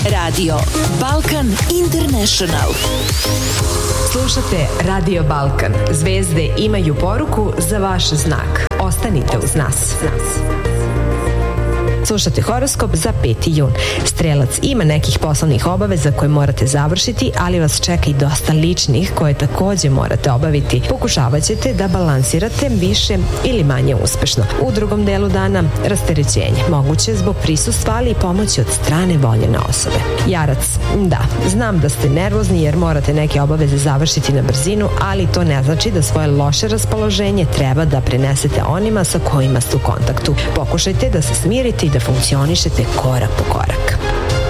Radio Balkan International. Slušate Radio Balkan. Zvezde imaju poruku za vaš znak. Ostanite uz nas. Slušate horoskop za 5. jun. Strelac, ima nekih poslovnih obaveza koje morate završiti, ali vas čeka i dosta ličnih koje takođe morate obaviti. Pokušavat ćete da balansirate više ili manje uspešno. U drugom delu dana rasterećenje, moguće zbog prisustva, ali i pomoći od strane voljene osobe. Jarac, da, znam da ste nervozni jer morate neke obaveze završiti na brzinu, ali to ne znači da svoje loše raspoloženje treba da prenesete onima sa kojima ste u kontaktu. Pokušajte da se smirite i da funkcionišete korak po korak.